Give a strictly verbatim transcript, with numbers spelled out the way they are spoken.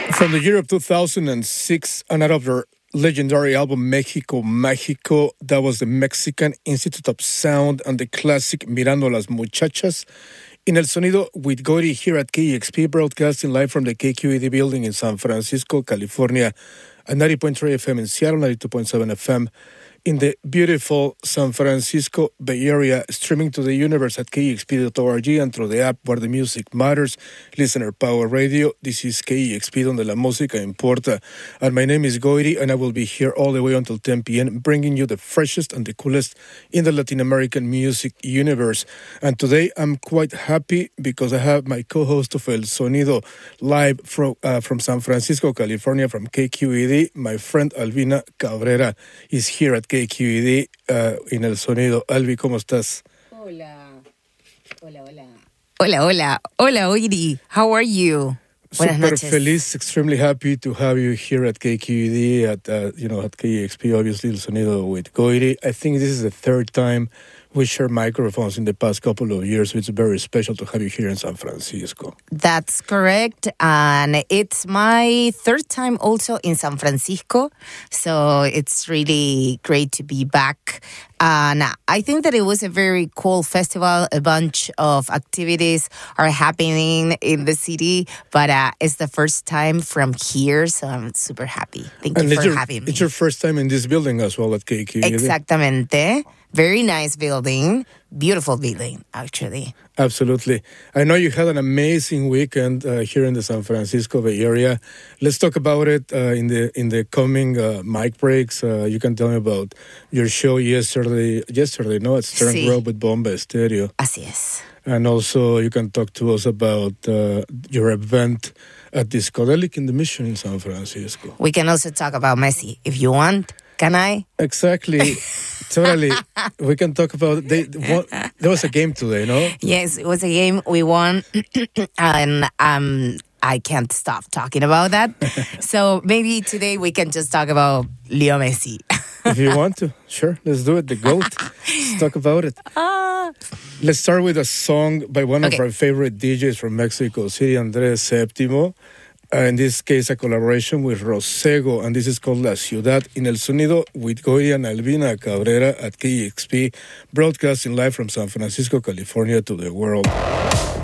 From the year of two thousand six, another legendary album, Mexico Mágico. That was the Mexican Institute of Sound and the classic Mirando las Muchachas. In El Sonido with Goiri here at K E X P, broadcasting live from the K Q E D building in San Francisco, California, at ninety point three F M in Seattle, ninety-two point seven F M in the beautiful San Francisco Bay Area, streaming to the universe at K E X P dot org and through the app where the music matters, Listener Power Radio. This is K E X P, donde la música importa. And my name is Goiri, and I will be here all the way until ten p.m., bringing you the freshest and the coolest in the Latin American music universe. And today I'm quite happy because I have my co-host of El Sonido live from, uh, from San Francisco, California, from K Q E D. My friend Albina Cabrera is here at K Q E D uh, in El Sonido. Albi, ¿cómo estás? Hola. Hola, hola. Hola, hola. Hola, Goiri. How are you? Super feliz, extremely happy to have you here at K Q E D, at, uh, you know, at K E X P, obviously, El Sonido with Goiri. I think this is the third time we share microphones in the past couple of years, so it's very special to have you here in San Francisco. That's correct. And it's my third time also in San Francisco, so it's really great to be back. And I think that it was a very cool festival. A bunch of activities are happening in the city, but uh, it's the first time from here, so I'm super happy. Thank and you for your, having me. It's your first time in this building as well at K Q E D. Exactamente. Very nice building. Beautiful building, actually. Absolutely. I know you had an amazing weekend uh, here in the San Francisco Bay Area. Let's talk about it uh, in the in the coming uh, mic breaks. Uh, you can tell me about your show yesterday. Yesterday, no, at Stern Sí. Grove with Bomba Estéreo. Así es. And also you can talk to us about uh, your event at Discodelic in the Mission in San Francisco. We can also talk about Messi if you want. Can I? Exactly. Totally. We can talk about... They, what, there was a game today, no? Yes, it was a game we won, and um, I can't stop talking about that. So maybe today we can just talk about Leo Messi. If you want to, sure, let's do it. The GOAT. Let's talk about it. Ah. Let's start with a song by one Okay. of our favorite D Js from Mexico City, Andrés Séptimo. Uh, in this case, a collaboration with Rosego, and this is called La Ciudad. In El Sonido with Goiri and Albina Cabrera at K E X P, broadcasting live from San Francisco, California to the world.